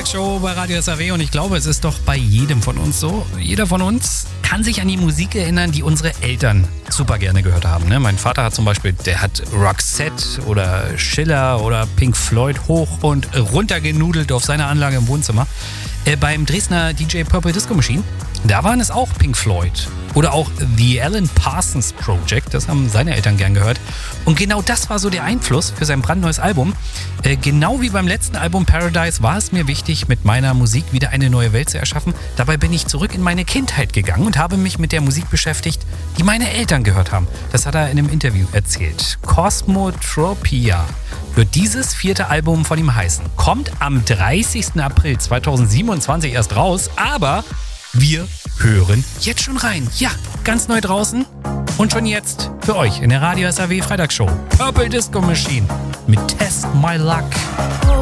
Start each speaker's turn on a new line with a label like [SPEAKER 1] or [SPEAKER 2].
[SPEAKER 1] Freitagsshow bei Radio SAW und ich glaube, es ist doch bei jedem von uns so. Jeder von uns kann sich an die Musik erinnern, die unsere Eltern super gerne gehört haben. Ne? Mein Vater hat zum Beispiel, der hat Roxette oder Schiller oder Pink Floyd hoch und runter genudelt auf seiner Anlage im Wohnzimmer. Beim Dresdner DJ Purple Disco Machine, da waren es auch Pink Floyd. Oder auch The Alan Parsons Project, das haben seine Eltern gern gehört. Und genau das war so der Einfluss für sein brandneues Album. Genau wie beim letzten Album Paradise war es mir wichtig, mit meiner Musik wieder eine neue Welt zu erschaffen. Dabei bin ich zurück in meine Kindheit gegangen und habe mich mit der Musik beschäftigt, die meine Eltern gehört haben. Das hat er in einem Interview erzählt. Cosmotropia wird dieses 4. Album von ihm heißen. Kommt am 30. April 2027 erst raus, aber wir hören jetzt schon rein. Ja, ganz neu draußen und schon jetzt für euch in der Radio SAW Freitagsshow. Purple Disco Machine mit Test My Luck.